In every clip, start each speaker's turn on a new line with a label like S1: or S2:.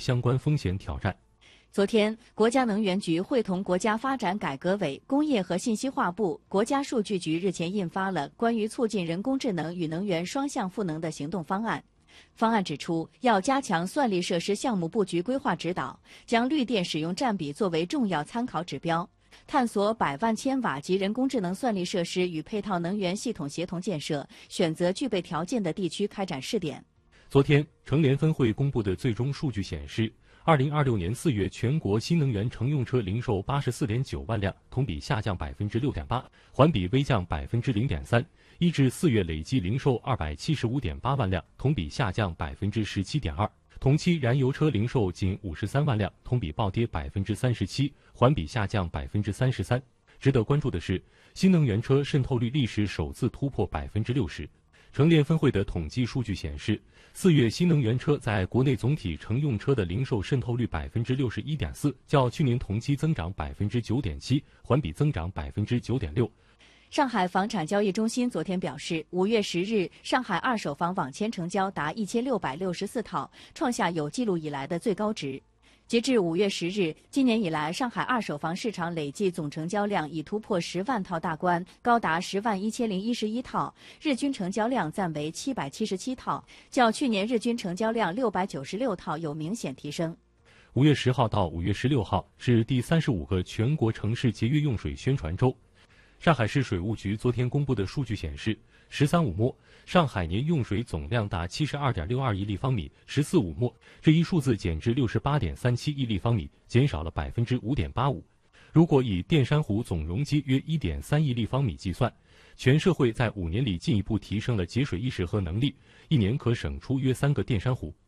S1: 相关风险挑战。
S2: 昨天，国家能源局会同国家发展改革委、工业和信息化部、国家数据局日前印发了关于促进人工智能与能源双向赋能的行动方案。方案指出，要加强算力设施项目布局规划指导，将绿电使用占比作为重要参考指标，探索100万千瓦级人工智能算力设施与配套能源系统协同建设，选择具备条件的地区开展试点。
S1: 昨天，乘联分会公布的最终数据显示，2026年4月全国新能源乘用车零售84.9万辆，同比下降6.8%，环比微降0.3%。1至4月累计零售275.8万辆，同比下降17.2%。同期燃油车零售仅53万辆，同比暴跌37%，环比下降33%。值得关注的是，新能源车渗透率历史首次突破60%。乘联分会的统计数据显示，4月新能源车在国内总体乘用车的零售渗透率61.4%，较去年同期增长9.7%，环比增长9.6%。
S2: 上海房产交易中心昨天表示，5月10日，上海二手房网签成交达1664套，创下有记录以来的最高值。截至5月10日，今年以来，上海二手房市场累计总成交量已突破10万套大关，高达101011套，日均成交量暂为777套，较去年日均成交量696套有明显提升。
S1: 5月10号到5月16号是第35个全国城市节约用水宣传周。上海市水务局昨天公布的数据显示，“13.5末”上海年用水总量达72.62亿立方米，“14.5末”这一数字减至68.37亿立方米，减少了5.85%。如果以淀山湖总容积约1.3亿立方米计算，全社会在5年里进一步提升了节水意识和能力，一年可省出约3个淀山湖。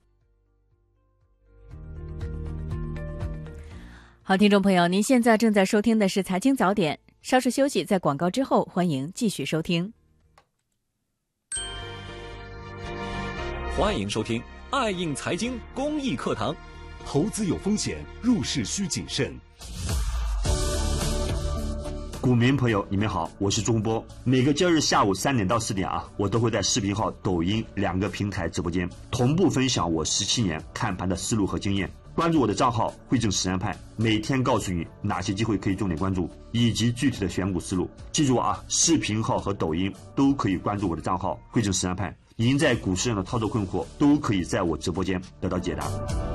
S2: 好，听众朋友，您现在正在收听的是《财经早点》。稍事休息，在广告之后，欢迎继续收听。
S3: 欢迎收听爱映财经公益课堂。
S4: 投资有风险，入市需谨慎。
S5: 股民朋友，你们好，我是钟波。每个交易日下午3点到4点我都会在视频号、抖音2个平台直播间同步分享我17年看盘的思路和经验。关注我的账号汇正实战派，每天告诉你哪些机会可以重点关注，以及具体的选股思路。记住视频号和抖音都可以关注我的账号汇正实战派。您在股市上的操作困惑，都可以在我直播间得到解答。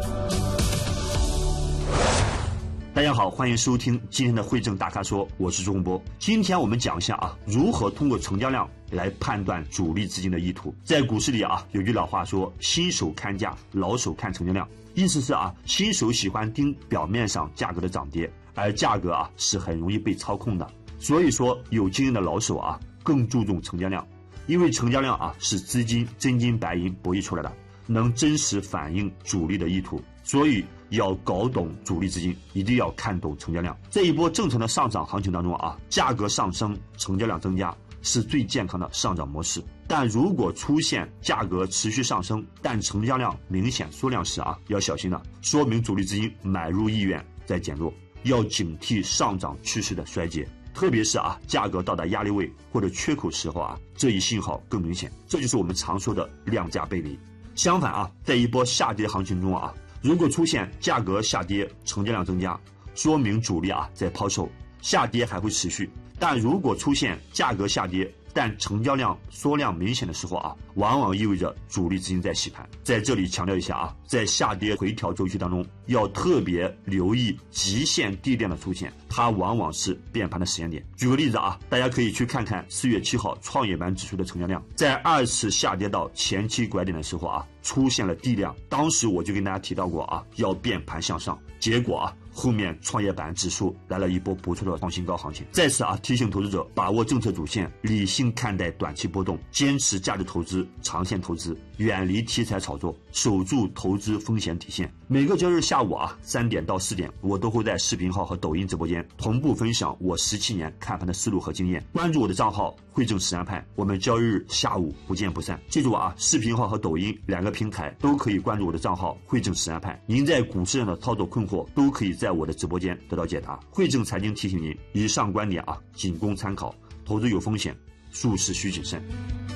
S5: 大家好，欢迎收听今天的汇正大咖说，我是周洪波。今天我们讲一下如何通过成交量来判断主力资金的意图。在股市里有句老话说，新手看价，老手看成交量。意思是新手喜欢盯表面上价格的涨跌，而价格是很容易被操控的。所以说，有经验的老手更注重成交量，因为成交量是资金真金白银博弈出来的，能真实反映主力的意图。所以要搞懂主力资金，一定要看懂成交量。在一波正常的上涨行情当中价格上升，成交量增加是最健康的上涨模式。但如果出现价格持续上升，但成交量明显缩量时要小心了，说明主力资金买入意愿在减弱，要警惕上涨趋势的衰竭。特别是价格到达压力位或者缺口时候这一信号更明显，这就是我们常说的量价背离。相反在一波下跌行情中如果出现价格下跌，成交量增加，说明主力在抛售，下跌还会持续。但如果出现价格下跌，但成交量缩量明显的时候往往意味着主力资金在洗盘。在这里强调一下在下跌回调周期当中，要特别留意极限低点的出现，它往往是变盘的时间点。举个例子大家可以去看看4月7号创业板指数的成交量，在2次下跌到前期拐点的时候出现了低量，当时我就跟大家提到过要变盘向上，结果后面创业板指数来了一波不错的创新高行情。再次提醒投资者把握政策主线，理性看待短期波动，坚持价值投资、长线投资，远离题材炒作，守住投资风险底线。每个交易日下午3点到4点，我都会在视频号和抖音直播间同步分享我17年看盘的思路和经验。关注我的账号汇正实战派，我们交易日下午不见不散。记住视频号和抖音2个平台都可以关注我的账号汇正实战派。您在股市上的操作困惑，都可以在我的直播间得到解答。汇正财经提醒您，以上观点仅供参考，投资有风险，入市需谨慎。